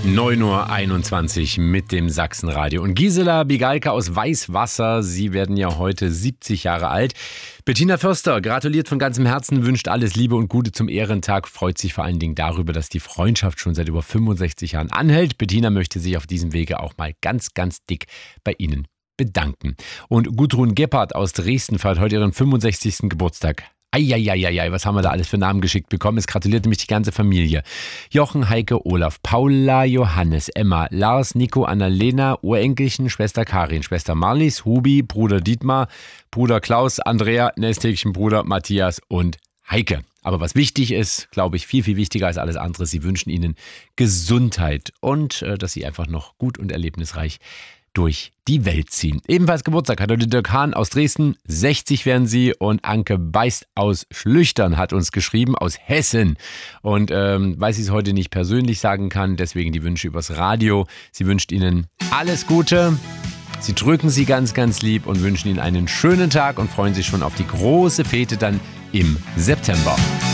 9:21 Uhr mit dem Sachsenradio. Und Gisela Bigalka aus Weißwasser, Sie werden ja heute 70 Jahre alt. Bettina Förster gratuliert von ganzem Herzen, wünscht alles Liebe und Gute zum Ehrentag, freut sich vor allen Dingen darüber, dass die Freundschaft schon seit über 65 Jahren anhält. Bettina möchte sich auf diesem Wege auch mal ganz, ganz dick bei Ihnen bedanken. Und Gudrun Gebhardt aus Dresden feiert heute ihren 65. Geburtstag. Eieieiei, was haben wir da alles für Namen geschickt bekommen? Es gratuliert nämlich die ganze Familie. Jochen, Heike, Olaf, Paula, Johannes, Emma, Lars, Nico, Annalena, Urenkelchen, Schwester Karin, Schwester Marlies, Hubi, Bruder Dietmar, Bruder Klaus, Andrea, Nesthäkchen, Bruder Matthias und Heike. Aber was wichtig ist, glaube ich, viel, viel wichtiger als alles andere, sie wünschen Ihnen Gesundheit und dass Sie einfach noch gut und erlebnisreich durch die Welt ziehen. Ebenfalls Geburtstag hat heute Dirk Hahn aus Dresden, 60 werden sie, und Anke Beist aus Schlüchtern hat uns geschrieben, aus Hessen. Und weil sie es heute nicht persönlich sagen kann, deswegen die Wünsche übers Radio. Sie wünscht Ihnen alles Gute, sie drücken Sie ganz, ganz lieb und wünschen Ihnen einen schönen Tag und freuen sich schon auf die große Fete dann im September.